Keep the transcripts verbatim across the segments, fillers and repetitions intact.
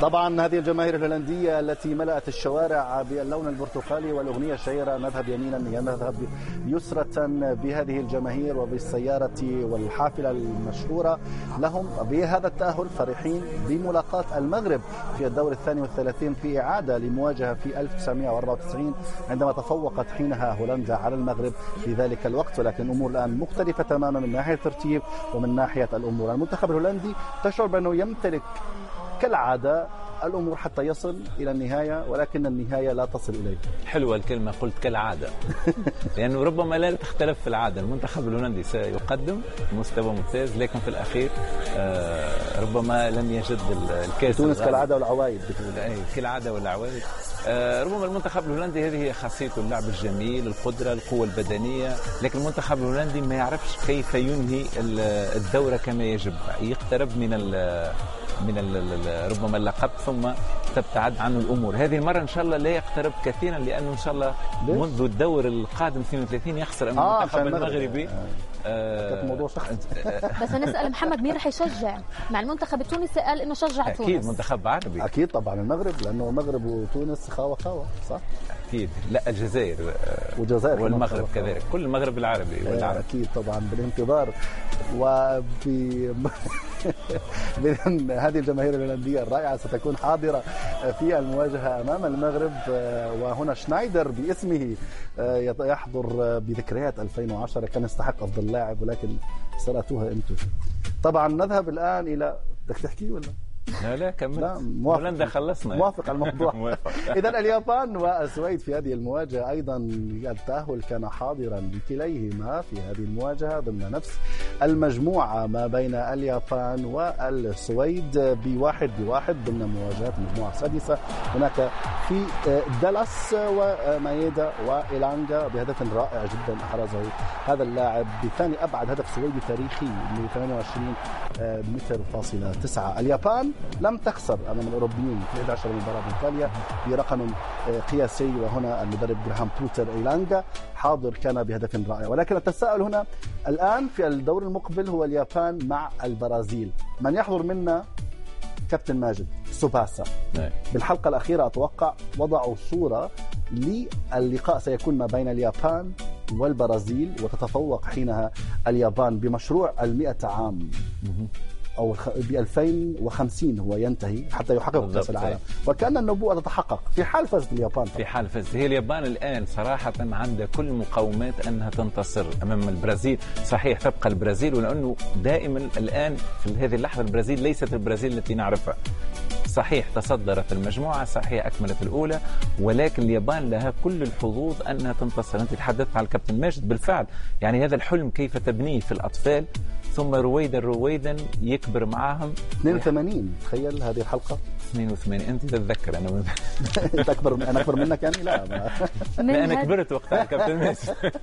طبعا هذه الجماهير الهولندية التي ملأت الشوارع باللون البرتقالي والأغنية الشهيرة نذهب يمينا نذهب يسرة، بهذه الجماهير وبالسيارة والحافلة المشهورة لهم بهذا التأهل، فرحين بملاقاة المغرب في الدور الثاني والثلاثين في إعادة لمواجهة في ألف وتسعمائة وأربعة وتسعين عندما تفوقت حينها هولندا على المغرب في ذلك الوقت. ولكن الأمور الآن مختلفة تماما من ناحية الترتيب ومن ناحية الأمور. المنتخب الهولندي تشعر بأنه يمتلك كالعادة الأمور حتى يصل إلى النهاية، ولكن النهاية لا تصل إليه. حلوة الكلمة قلت كالعادة لأنه ربما لا تختلف في العادة. المنتخب الهولندي سيقدم مستوى ممتاز، لكن في الأخير ربما لم يجد الكاس. تونس كالعادة والعوايد كالعادة والعوايد. ربما المنتخب الهولندي هذه هي خاصيته، اللعب الجميل، القدرة، القوة البدنية، لكن المنتخب الهولندي ما يعرفش كيف ينهي الدورة كما يجب. يقترب من من ربما اللقب ثم تبتعد عنه الأمور. هذه المرة إن شاء الله لا يقترب كثيرا، لأنه إن شاء الله منذ الدور القادم اثنين وثلاثين يخسر المنتخب آه المغربي. آه موضوع شخص. بس نسأل محمد مين رح يشجع مع المنتخب التونسي؟ قال إنه شجع تونس. أكيد منتخب عربي. أكيد طبعا المغرب، لأنه المغرب وتونس خاوة خاوة صح؟ أكيد. لا الجزائر والجزائر والمغرب كذلك، كل المغرب العربي والعرب. أكيد طبعا بالانتظار. وب بإذن هذه الجماهير الهولندية الرائعة ستكون حاضرة في المواجهة أمام المغرب. وهنا شنايدر باسمه يحضر بذكريات ألفين وعشرة، كان يستحق أفضل لاعب ولكن سرقتوها أنتم. طبعا نذهب الآن إلى بدك تحكي ولا؟ لا لا كمل. هولندا خلصنا. موافق على الموضوع. إذا اليابان والسويد في هذه المواجهة أيضا التأهل كان حاضرا لكليهما في هذه المواجهة ضمن نفس المجموعة ما بين اليابان والسويد بواحد بواحد ضمن مواجهات المجموعة السادسة. هناك في دالاس ومايدا وإيلانجا بهدف رائع جدا أحرزه هذا اللاعب بثاني أبعد هدف سويدي تاريخي من ثمانية وعشرين متر فاصلة تسعة. اليابان لم تخسر أمام الأوروبيين في إحدى عشرة مباراة متتالية برقم قياسي، وهنا المدرب جراهام بوتر إيلانجا حاضر كان بهدف رائع. ولكن التساؤل هنا الآن في الدور المقبل هو اليابان مع البرازيل. من يحضر منا كابتن ماجد سوباسا بالحلقة الأخيرة أتوقع وضعوا صورة للقاء سيكون ما بين اليابان والبرازيل، وتتفوق حينها اليابان بمشروع المئة عام أو بألفين وخمسين هو ينتهي حتى يحقق كأس العالم، وكأن النبوءة تتحقق في حال فازت اليابان. في حال فازت هي اليابان الآن صراحة عندها كل المقومات أنها تنتصر أمام البرازيل. صحيح تبقى البرازيل، ولأنه دائما الآن في هذه اللحظة البرازيل ليست البرازيل التي نعرفها. صحيح تصدرت المجموعة، صحيح أكملت الأولى، ولكن اليابان لها كل الحظوظ أنها تنتصر. أنت تحدثت عن الكابتن ماجد بالفعل، يعني هذا الحلم كيف تبنيه في الأطفال ثم رويدا رويدا يكبر معهم. اثنين وثمانين تخيل هذه الحلقة اثنين وثمانين أنت تتذكر. أنا من... أنت أكبر أنا أكبر منك يعني لا لا أنا كبرت وقتها كابتن ماجد.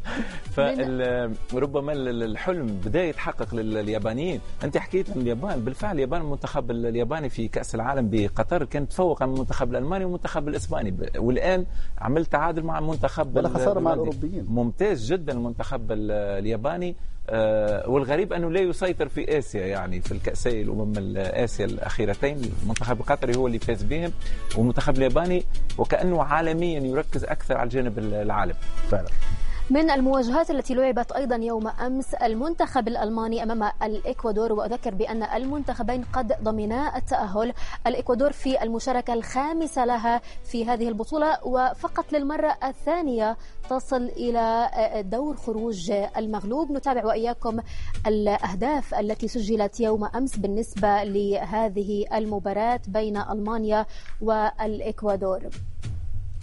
فربما الحلم بدأ يتحقق لليابانيين. أنت حكيت عن اليابان، بالفعل اليابان المنتخب الياباني في كأس العالم بقطر كان تفوق على المنتخب الألماني والمنتخب الإسباني، والآن عمل تعادل مع المنتخب ولا خسارة مع الأوروبيين. ممتاز جدا المنتخب الياباني. آه والغريب أنه لا يسيطر في آسيا، يعني في الكأسي الأمم الآسيا الأخيرتين المنتخب القطري هو اللي فاز بهم، والمنتخب الياباني وكأنه عالميا يركز أكثر على الجانب العالمي فعلا. من المواجهات التي لعبت أيضا يوم أمس المنتخب الألماني أمام الإكوادور، وأذكر بأن المنتخبين قد ضمنا التأهل. الإكوادور في المشاركة الخامسة لها في هذه البطولة، وفقط للمرة الثانية تصل إلى دور خروج المغلوب. نتابع وإياكم الأهداف التي سجلت يوم أمس بالنسبة لهذه المباراة بين ألمانيا والإكوادور.